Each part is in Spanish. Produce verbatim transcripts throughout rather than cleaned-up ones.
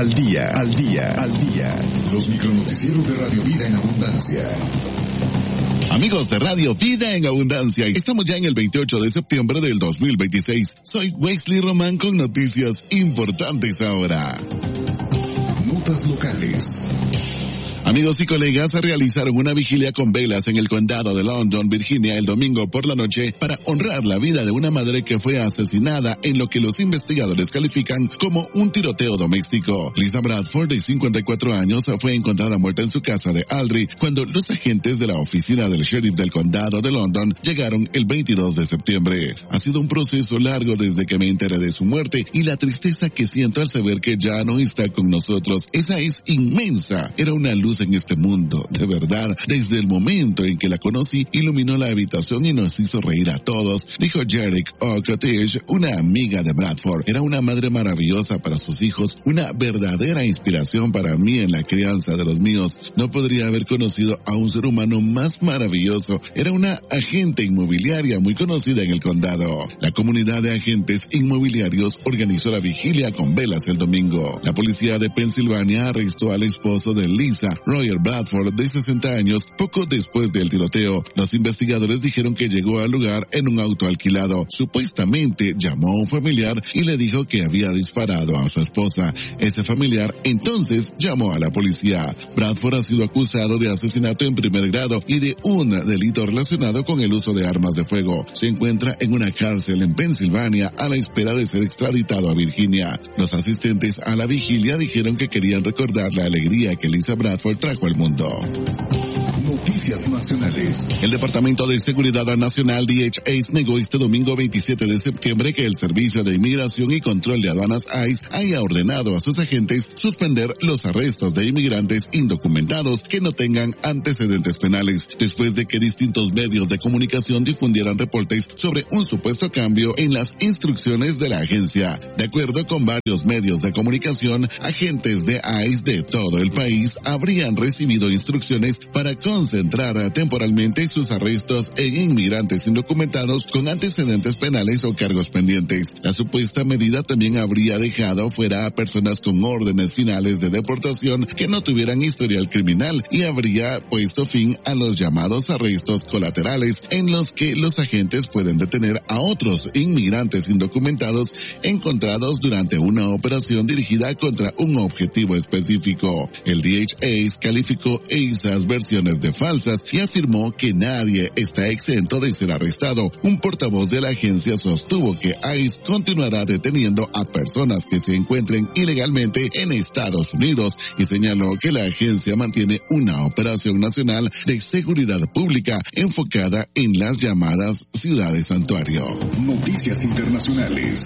al día, al día, al día. Los micronoticieros de Radio Vida en Abundancia. Amigos de Radio Vida en Abundancia, estamos ya en el veintiocho de septiembre del dos mil veintiséis. Soy Wesley Román con noticias importantes ahora. Notas locales. Amigos y colegas, realizaron una vigilia con velas en el condado de London, Virginia, el domingo por la noche para honrar la vida de una madre que fue asesinada en lo que los investigadores califican como un tiroteo doméstico. Lisa Bradford, de cincuenta y cuatro años, fue encontrada muerta en su casa de Aldridge cuando los agentes de la oficina del sheriff del condado de London llegaron el veintidós de septiembre. Ha sido un proceso largo desde que me enteré de su muerte y la tristeza que siento al saber que ya no está con nosotros. Esa es inmensa. Era una luz en este mundo, de verdad. Desde el momento en que la conocí, iluminó la habitación y nos hizo reír a todos, dijo Jerick O'Cottage, una amiga de Bradford. Era una madre maravillosa para sus hijos, una verdadera inspiración para mí en la crianza de los míos. No podría haber conocido a un ser humano más maravilloso. Era una agente inmobiliaria muy conocida en el condado. La comunidad de agentes inmobiliarios organizó la vigilia con velas el domingo. La policía de Pensilvania arrestó al esposo de Lisa, Roger Bradford, de sesenta años, poco después del tiroteo. Los investigadores dijeron que llegó al lugar en un auto alquilado. Supuestamente llamó a un familiar y le dijo que había disparado a su esposa. Ese familiar entonces llamó a la policía. Bradford ha sido acusado de asesinato en primer grado y de un delito relacionado con el uso de armas de fuego. Se encuentra en una cárcel en Pensilvania a la espera de ser extraditado a Virginia. Los asistentes a la vigilia dijeron que querían recordar la alegría que Lisa Bradford trajo al mundo. Noticias nacionales. El Departamento de Seguridad Nacional, D H S, negó este domingo veintisiete de septiembre que el Servicio de Inmigración y Control de Aduanas I C E haya ordenado a sus agentes suspender los arrestos de inmigrantes indocumentados que no tengan antecedentes penales, después de que distintos medios de comunicación difundieran reportes sobre un supuesto cambio en las instrucciones de la agencia. De acuerdo con varios medios de comunicación, agentes de I C E de todo el país habrían recibido instrucciones para concentrar temporalmente sus arrestos en inmigrantes indocumentados con antecedentes penales o cargos pendientes. La supuesta medida también habría dejado fuera a personas con órdenes finales de deportación que no tuvieran historial criminal y habría puesto fin a los llamados arrestos colaterales, en los que los agentes pueden detener a otros inmigrantes indocumentados encontrados durante una operación dirigida contra un objetivo específico. El D H S calificó esas versiones de falsas y afirmó que nadie está exento de ser arrestado. Un portavoz de la agencia sostuvo que I C E continuará deteniendo a personas que se encuentren ilegalmente en Estados Unidos y señaló que la agencia mantiene una operación nacional de seguridad pública enfocada en las llamadas ciudades santuario. Noticias internacionales.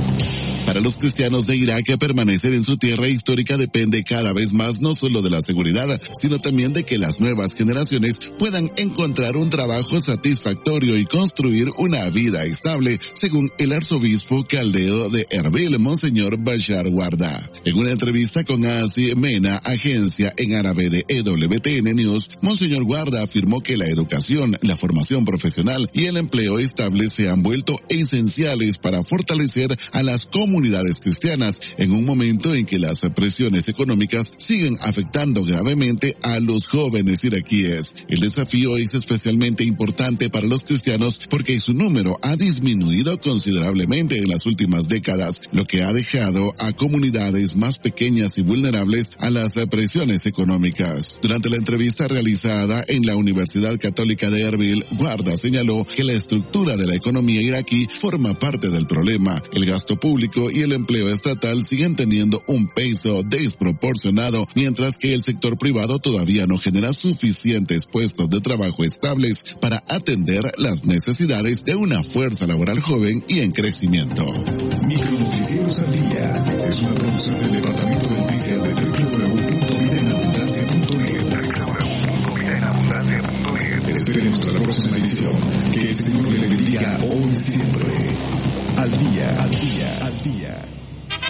Para los cristianos de Irak, permanecer en su tierra histórica depende cada vez más no solo de la seguridad, sino también de que las nuevas generaciones puedan encontrar un trabajo satisfactorio y construir una vida estable, según el arzobispo caldeo de Erbil, Monseñor Bashar Warda. En una entrevista con Asi Mena, agencia en árabe de E W T N News, Monseñor Warda afirmó que la educación, la formación profesional y el empleo estable se han vuelto esenciales para fortalecer a las comunidades comunidades cristianas en un momento en que las presiones económicas siguen afectando gravemente a los jóvenes iraquíes. El desafío es especialmente importante para los cristianos porque su número ha disminuido considerablemente en las últimas décadas, lo que ha dejado a comunidades más pequeñas y vulnerables a las presiones económicas. Durante la entrevista realizada en la Universidad Católica de Erbil, Warda señaló que la estructura de la economía iraquí forma parte del problema. El gasto público y el empleo estatal siguen teniendo un peso desproporcionado, mientras que el sector privado todavía no genera suficientes puestos de trabajo estables para atender las necesidades de una fuerza laboral joven y en crecimiento. Micronoticieros al día es una producción del Departamento de Noticias de doble u doble u doble u punto vida en abundancia punto net. doble u doble u doble u punto vida en abundancia punto net. Esperemos la próxima edición. Que el Señor le bendiga hoy y siempre. Al día, al día, al día.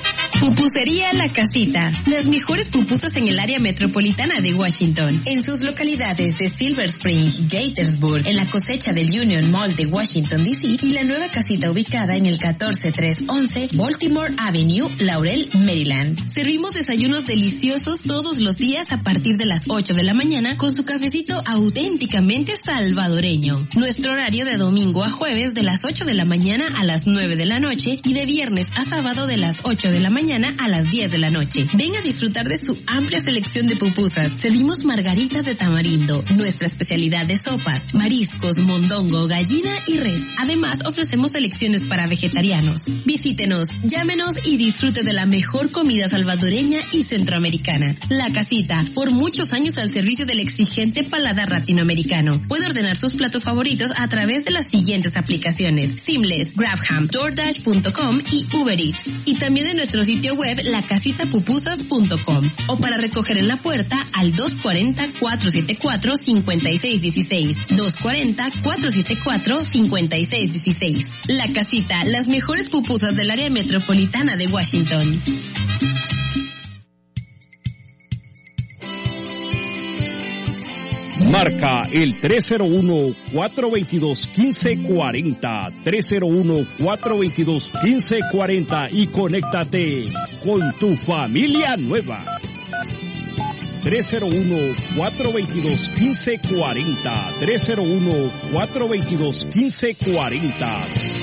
Pupusería La Casita. Las mejores pupusas en el área metropolitana de Washington. En sus localidades de Silver Spring, Gaithersburg, en la cosecha del Union Mall de Washington, D C y la nueva casita ubicada en el catorce trescientos once Baltimore Avenue, Laurel, Maryland. Servimos desayunos deliciosos todos los días a partir de las ocho de la mañana con su cafecito auténticamente salvadoreño. Nuestro horario de domingo a jueves de las ocho de la mañana a las nueve de la noche y de viernes a sábado de las ocho de la mañana a las diez de la noche. Ven a disfrutar de su amplia selección de pupusas. Servimos margaritas de tamarindo, nuestra especialidad de sopas, mariscos, mondongo, gallina y res. Además, ofrecemos selecciones para vegetarianos. Visítenos, llámenos y disfrute de la mejor comida salvadoreña y centroamericana. La Casita, por muchos años al servicio del exigente paladar latinoamericano. Puede ordenar sus platos favoritos a través de las siguientes aplicaciones: Seamless, GrabHam, DoorDash punto com y Uber Eats. Y también en nuestro sitio web la casita pupusas punto com. O para recoger en la puerta al dos cuarenta, cuatrocientos setenta y cuatro, cincuenta y seis dieciséis. dos cuarenta, cuatrocientos setenta y cuatro, cincuenta y seis dieciséis. La Casita, las mejores pupusas del área metropolitana de Washington. Marca el tres cero uno, cuatro dos dos, uno cinco cuatro cero, tres cero uno, cuatro dos dos, uno cinco cuatro cero y conéctate con tu familia nueva. tres cero uno, cuatro dos dos, uno cinco cuatro cero, tres cero uno, cuatro dos dos, uno cinco cuatro cero.